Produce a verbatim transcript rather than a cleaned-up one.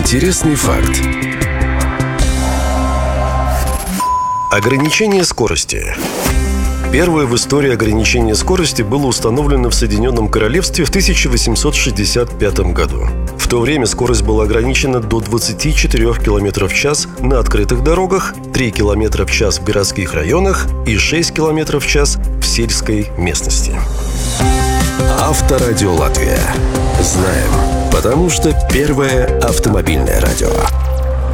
Интересный факт. Ограничение скорости. Первое в истории ограничение скорости было установлено в Соединенном Королевстве в тысяча восемьсот шестьдесят пятом году. В то время скорость была ограничена до двадцати четырёх километров в час на открытых дорогах, три километра в час в городских районах и шесть километров в час в сельской местности. Авторадио Латвия. Знаем, потому что первое автомобильное радио.